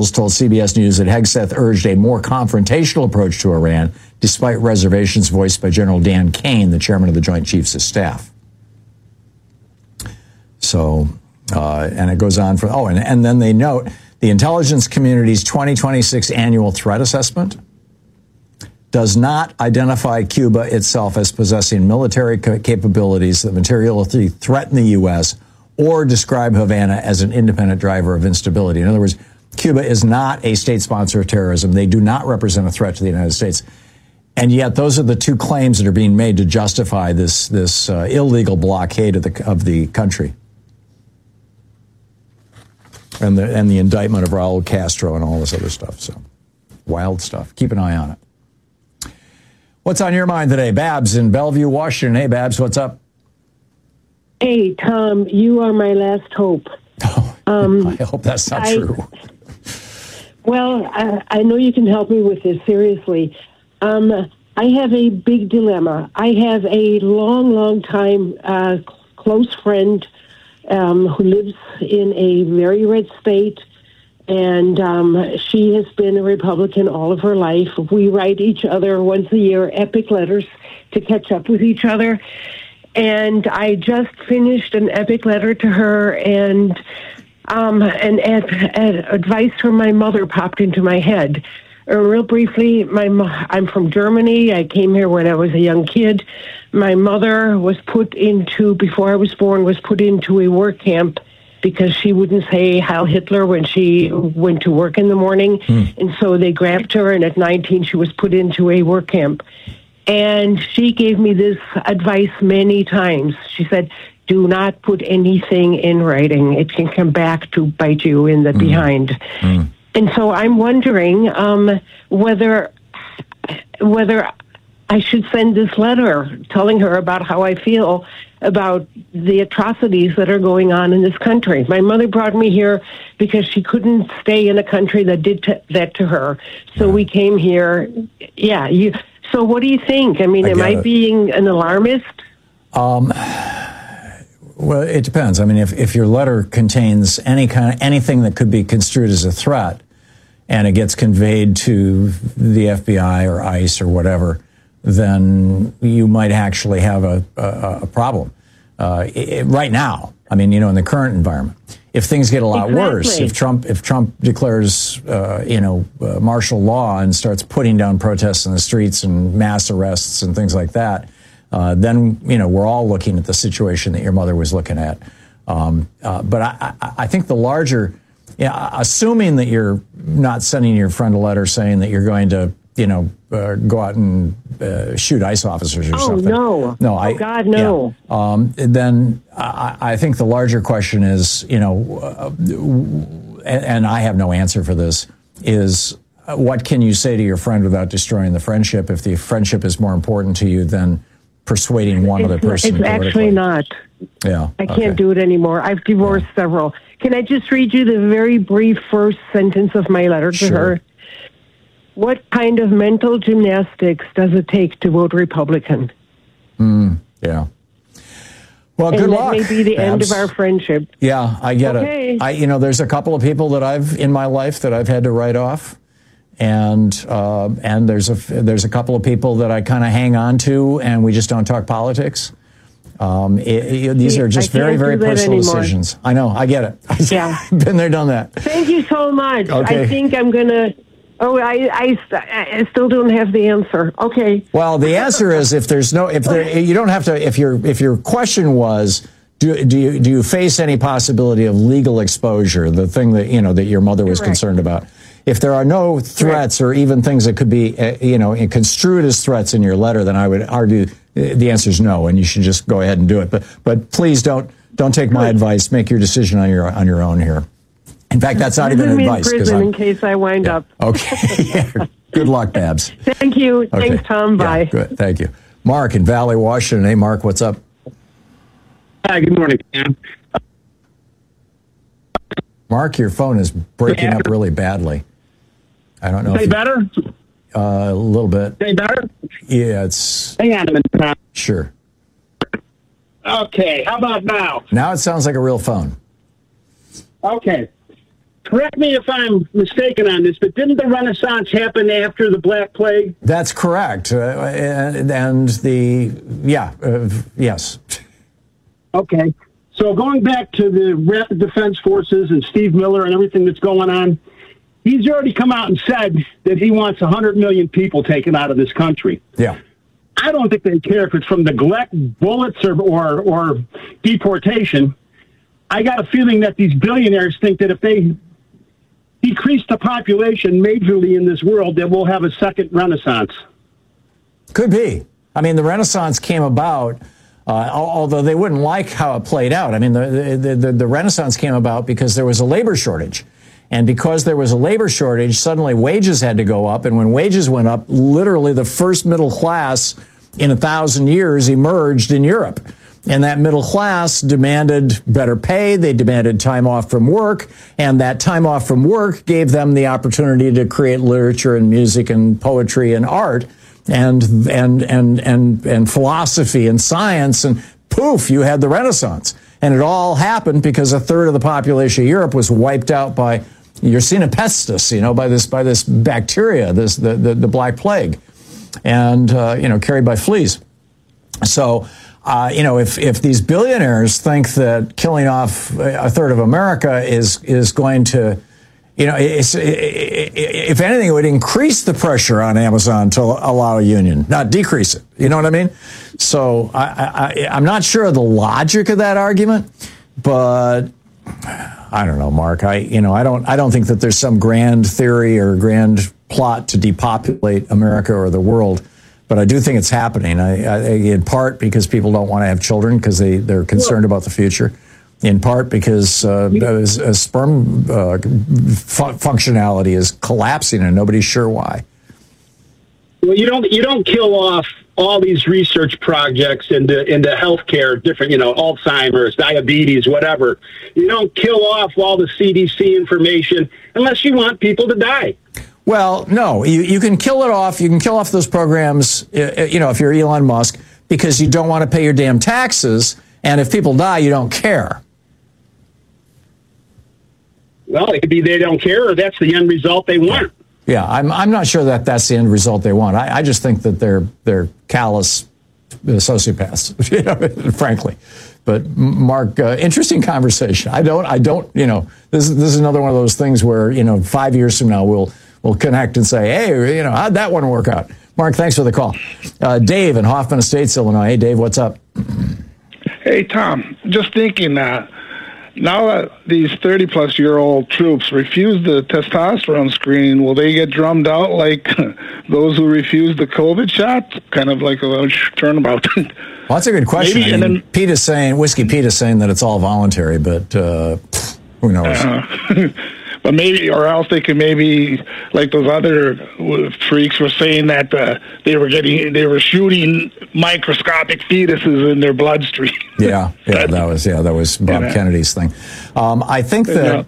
told CBS News that Hegseth urged a more confrontational approach to Iran, despite reservations voiced by General Dan Kane, the chairman of the Joint Chiefs of Staff. So, and it goes on for, and then they note the intelligence community's 2026 annual threat assessment does not identify Cuba itself as possessing military capabilities that materially threaten the U.S. or describe Havana as an independent driver of instability. In other words, Cuba is not a state sponsor of terrorism. They do not represent a threat to the United States. And yet those are the two claims that are being made to justify this illegal blockade of the country. And the indictment of Raul Castro and all this other stuff. So wild stuff. Keep an eye on it. What's on your mind today? Babs in Bellevue, Washington. Hey, Babs, what's up? Hey, Tom, you are my last hope. Oh, I hope that's not true. Well, I know you can help me with this, seriously. I have a big dilemma. I have a long time close friend who lives in a very red state, and she has been a Republican all of her life. We write each other once a year epic letters to catch up with each other. And I just finished an epic letter to her, and advice from my mother popped into my head. Real briefly, I'm from Germany. I came here when I was a young kid. My mother was before I was born, was put into a work camp because she wouldn't say Heil Hitler when she went to work in the morning. And so they grabbed her, and at 19, she was put into a work camp. And she gave me this advice many times. She said, do not put anything in writing. It can come back to bite you in the behind. And so I'm wondering whether I should send this letter telling her about how I feel about the atrocities that are going on in this country. My mother brought me here because she couldn't stay in a country that did that to her. So we came here. So what do you think? I mean, am I being an alarmist? Well, it depends. I mean, if your letter contains anything that could be construed as a threat, and it gets conveyed to the FBI or ICE or whatever, then you might actually have a problem. Right now, I mean, in the current environment, if things get a lot worse, if Trump declares martial law and starts putting down protests in the streets and mass arrests and things like that, then we're all looking at the situation that your mother was looking at. But I think the larger, assuming that you're not sending your friend a letter saying that you're going to go out and shoot ICE officers or something. Oh, no. No, God, no. Yeah. Then I think the larger question is, and I have no answer for this, is what can you say to your friend without destroying the friendship if the friendship is more important to you than persuading one other person? It's actually not. Yeah. I can't do it anymore. I've divorced several. Can I just read you the very brief first sentence of my letter to her? What kind of mental gymnastics does it take to vote Republican? Yeah. Well, good luck. That may be the end of our friendship. Yeah, I get it. There's a couple of people that in my life that I've had to write off, and there's a couple of people that I kind of hang on to, and we just don't talk politics. These are just very, very personal decisions. I know. I get it. Yeah. Been there, done that. Thank you so much. Okay. I think I'm going to... Oh, I still don't have the answer. Okay. Well, the answer is if your question was, do you face any possibility of legal exposure, the thing that, that your mother was concerned about. If there are no threats or even things that could be, construed as threats in your letter, then I would argue the answer is no, and you should just go ahead and do it. But please don't take my advice. Make your decision on your own here. In fact, that's not even advice. I'm in prison in case I wind up. Okay. Yeah. Good luck, Babs. Thank you. Okay. Thanks, Tom. Bye. Good. Thank you. Mark in Valley, Washington. Hey, Mark, what's up? Hi, good morning, Cam. Mark, your phone is breaking up really badly. I don't know. Say better? A little bit. Say better? Yeah, it's... Hang on a minute, Tom. Sure. Okay, how about now? Now it sounds like a real phone. Okay. correct me if I'm mistaken on this, but didn't the Renaissance happen after the Black Plague? That's correct. Yes. Okay. So going back to the Rapid Defense Forces and Steve Miller and everything that's going on, he's already come out and said that he wants 100 million people taken out of this country. Yeah. I don't think they care if it's from neglect, bullets, or deportation. I got a feeling that these billionaires think that if they decrease the population majorly in this world, that we'll have a second Renaissance. Could be. I mean, the Renaissance came about, although they wouldn't like how it played out. I mean, the Renaissance came about because there was a labor shortage. And because there was a labor shortage, suddenly wages had to go up. And when wages went up, literally the first middle class in 1,000 years emerged in Europe. And that middle class demanded better pay. They demanded time off from work. And that time off from work gave them the opportunity to create literature and music and poetry and art and philosophy and science. And poof, you had the Renaissance. And it all happened because a third of the population of Europe was wiped out by Yersinia pestis, by this bacteria, the Black Plague, and carried by fleas. So, if these billionaires think that killing off a third of America is going to, if anything, it would increase the pressure on Amazon to allow a union, not decrease it. You know what I mean? So I'm not sure of the logic of that argument, but I don't know, Mark. I don't think that there's some grand theory or grand plot to depopulate America or the world. But I do think it's happening, in part because people don't want to have children because they're concerned about the future, in part because sperm functionality is collapsing and nobody's sure why. Well, you don't kill off all these research projects into healthcare, different, Alzheimer's, diabetes, whatever. You don't kill off all the CDC information unless you want people to die. Well, no, you can kill it off. You can kill off those programs, if you're Elon Musk, because you don't want to pay your damn taxes. And if people die, you don't care. Well, it could be they don't care, or that's the end result they want. Yeah, I'm not sure that that's the end result they want. I just think that they're callous sociopaths, frankly. But Mark, interesting conversation. I don't. This is another one of those things where 5 years from now we'll connect and say, hey, how'd that one work out? Mark, thanks for the call. Dave in Hoffman Estates, Illinois. Hey, Dave, what's up? Hey, Tom. Just thinking now that these 30-plus-year-old troops refuse the testosterone screening, will they get drummed out like those who refuse the COVID shot? Kind of like a turnabout. Well, that's a good question. Whiskey Pete is saying that it's all voluntary, but who knows? But maybe, or else they could maybe, like those other freaks were saying that they were shooting microscopic fetuses in their bloodstream. Yeah, that was Bob Kennedy's thing. I think that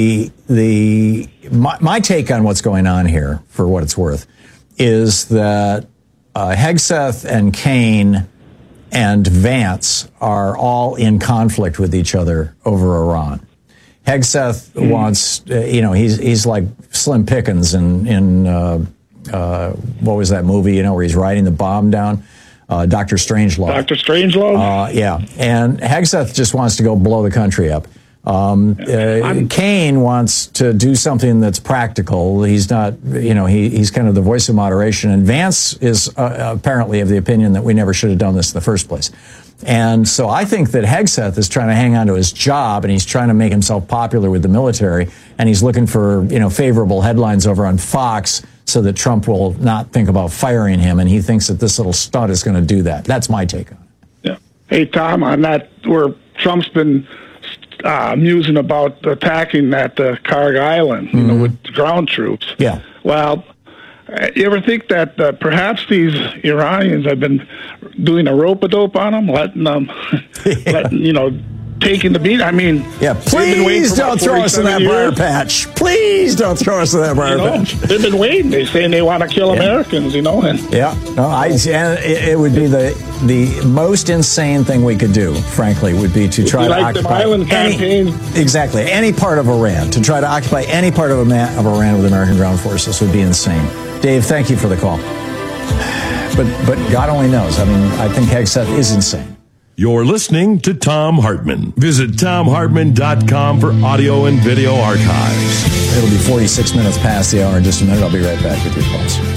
my take on what's going on here, for what it's worth, is that Hegseth and Kaine and Vance are all in conflict with each other over Iran. Hegseth wants, he's like Slim Pickens in what was that movie, where he's riding the bomb down? Dr. Strangelove. Dr. Strangelove? Yeah. And Hegseth just wants to go blow the country up. Kaine wants to do something that's practical. He's not, he's kind of the voice of moderation. And Vance is apparently of the opinion that we never should have done this in the first place. And so I think that Hegseth is trying to hang on to his job, and he's trying to make himself popular with the military, and he's looking for, favorable headlines over on Fox so that Trump will not think about firing him, and he thinks that this little stunt is going to do that. That's my take on it. Yeah. Hey, Tom, on that, where Trump's been musing about attacking that Karg Island, with ground troops. Yeah. Well, you ever think that perhaps these Iranians have been doing a rope-a-dope on them, letting them, taking the beat? I mean, yeah. Please don't throw us in that briar patch. Please don't throw us in that briar patch. They've been waiting. They're saying they want to kill Americans, and yeah. No, it would be the most insane thing we could do, frankly, would be to try to occupy any part of Iran. To try to occupy any part of Iran with American ground forces would be insane. Dave, thank you for the call. But God only knows. I mean, I think Hegseth is insane. You're listening to Thom Hartmann. Visit ThomHartmann.com for audio and video archives. It'll be 46 minutes past the hour in just a minute. I'll be right back with your calls.